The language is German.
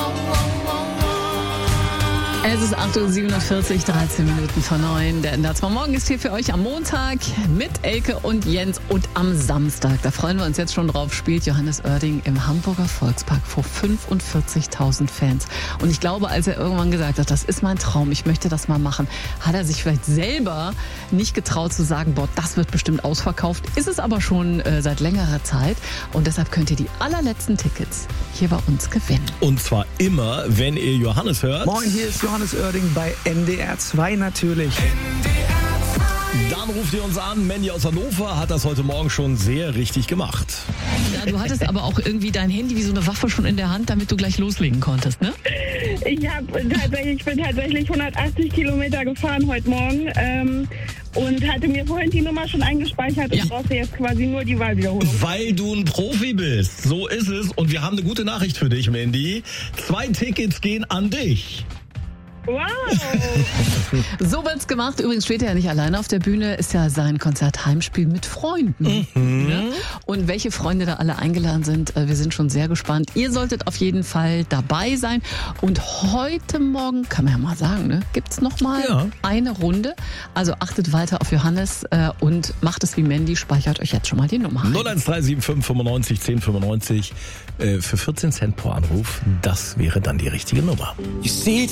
Es ist 8.47 Uhr, 13 Minuten vor 9. Der NDR2 Morgen ist hier für euch am Montag mit Elke und Jens und am Samstag. Da freuen wir uns jetzt schon drauf, spielt Johannes Oerding im Hamburger Volkspark vor 45.000 Fans. Und ich glaube, als er irgendwann gesagt hat, das ist mein Traum, ich möchte das mal machen, hat er sich vielleicht selber nicht getraut zu sagen, boah, das wird bestimmt ausverkauft. Ist es aber schon seit längerer Zeit. Und deshalb könnt ihr die allerletzten Tickets hier bei uns gewinnen. Und zwar immer, wenn ihr Johannes hört. Moin, hier ist Johannes Oerding bei NDR 2 natürlich. Dann ruft ihr uns an. Mandy aus Hannover hat das heute Morgen schon sehr richtig gemacht. Ja, du hattest aber auch irgendwie dein Handy wie so eine Waffe schon in der Hand, damit du gleich loslegen konntest, ne? Ich bin tatsächlich 180 Kilometer gefahren heute Morgen und hatte mir vorhin die Nummer schon eingespeichert und brauchte jetzt quasi nur die Wahlwiederholung. Weil du ein Profi bist. So ist es. Und wir haben eine gute Nachricht für dich, Mandy. 2 Tickets gehen an dich. Wow! So wird's gemacht. Übrigens steht er ja nicht alleine auf der Bühne. Ist ja sein Konzert Heimspiel mit Freunden. Ne? Und welche Freunde da alle eingeladen sind, wir sind schon sehr gespannt. Ihr solltet auf jeden Fall dabei sein. Und heute Morgen, kann man ja mal sagen, ne, gibt's noch mal eine Runde. Also achtet weiter auf Johannes und macht es wie Mandy. Speichert euch jetzt schon mal die Nummer ein. 01375 95 1095 für 14 Cent pro Anruf. Das wäre dann die richtige Nummer.